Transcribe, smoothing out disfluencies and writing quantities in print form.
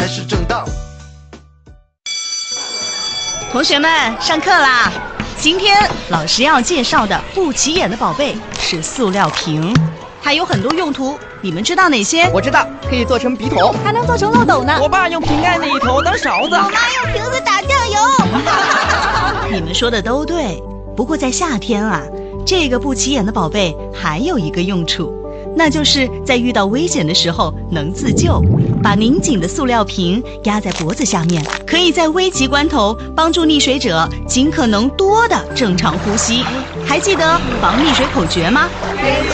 才是正道。 同学们，上课啦！今天老师要介绍的不起眼的宝贝是塑料瓶，它有很多用途，你们知道哪些？ 我知道，可以做成笔筒， 还能做成漏斗呢。 我爸用瓶盖那一头当勺子， 我妈用瓶子打酱油。 你们说的都对，不过在夏天啊，这个不起眼的宝贝还有一个用处，那就是在遇到危险的时候能自救。把拧紧的塑料瓶压在脖子下面，可以在危急关头帮助溺水者尽可能多的正常呼吸。还记得防溺水口诀吗？